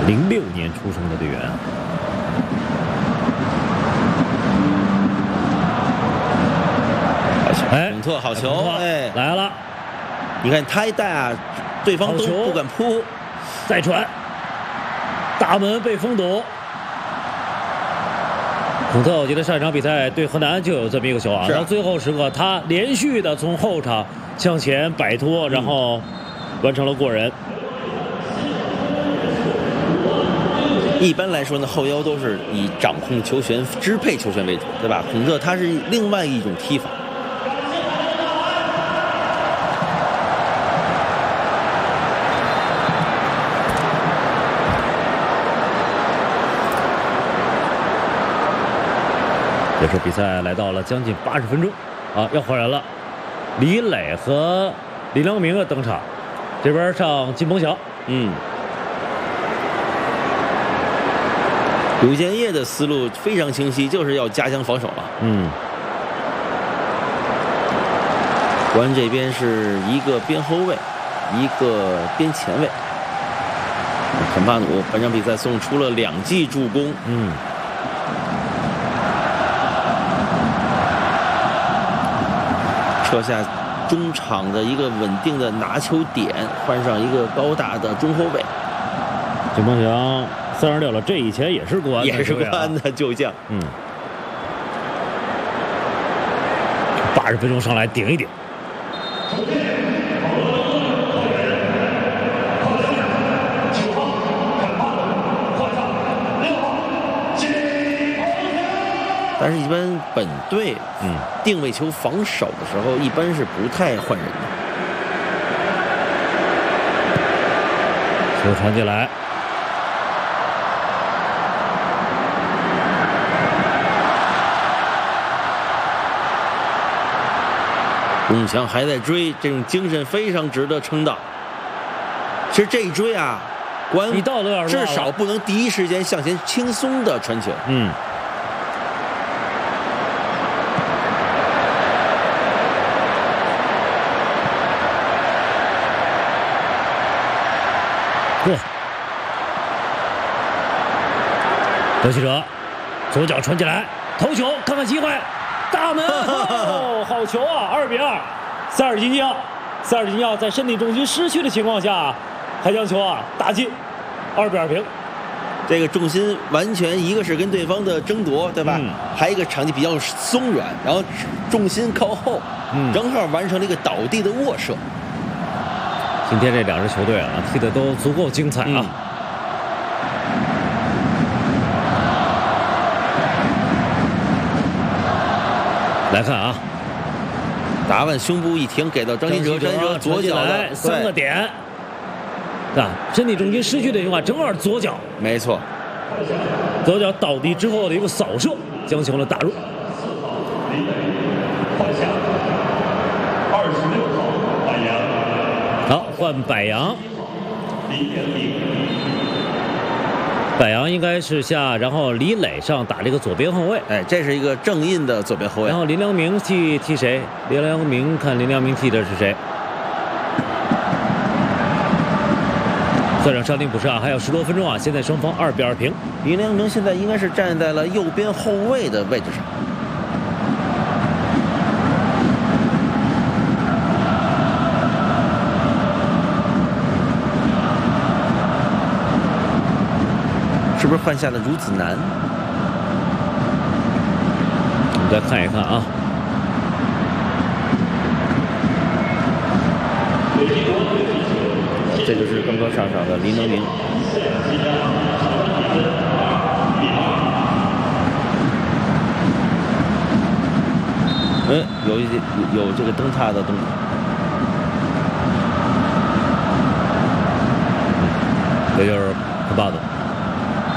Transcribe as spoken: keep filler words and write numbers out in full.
零六年出生的队员。 哎，孔特好球，哎， 来了！ 你看他一带啊，对方都不敢扑。 再传，大门被封堵。孔特，我记得上一场比赛对河南就有这么一个球啊，到最后时刻他连续的从后场向前摆脱，然后完成了过人。 一般来说呢，后腰都是以掌控球权、支配球权为主，对吧？孔特他是另外一种踢法。 这时候比赛来到了将近八十分钟，啊，要换人了，李磊和李良铭的登场，这边上金鹏翔， 嗯。柳建业的思路非常清晰，就是要加强防守了。 嗯， 国安这边是一个边后卫，一个边前卫。坎帕努本场比赛送出了两记助攻。 嗯， 撤下中场的一个稳定的拿球点，换上一个高大的中后卫。 金鹏翔。三十六了，这以前也是国安的， 也是国安的旧将。 嗯，八十分钟上来顶一顶。 但是，一般本队嗯定位球防守的时候，一般是不太换人的。 球传进来。 龚强还在追，这种精神非常值得称道。其实这一追啊，国安至少不能第一时间向前轻松的传球。 嗯。嚯！德西哲左脚传进来，头球，看看机会。大门哦，好球啊！二比二，塞尔吉尼奥，塞尔吉尼奥在身体重心失去的情况下，还将球啊打进，二比二平。 这个重心完全一个是跟对方的争夺，对吧？ 嗯、 还有一个场地比较松软，然后重心靠后， 嗯， 正好完成了一个倒地的卧射。 今天这两支球队啊，踢得都足够精彩啊。嗯来看啊， 达万胸部一停，给到张新哲，张新哲左脚的三个点，啊，身体重心失去的情况，正好左脚， 没错， 左脚倒地之后的一个扫射，将球呢打入。好，换百阳。百阳应该是下，然后李磊上打这个左边后卫。 哎，这是一个正印的左边后卫。 然后林良铭替替谁？林良铭看林良铭替的是谁？算上伤停补时啊，还有十多分钟啊！现在双方二比二平。 林良铭现在应该是站在了右边后卫的位置上。是不是换下了孺子男？ 我们再看一看啊。 这就是刚刚上场的林良铭。哎，有一有这个蹬踏的动作。 这就是科巴多。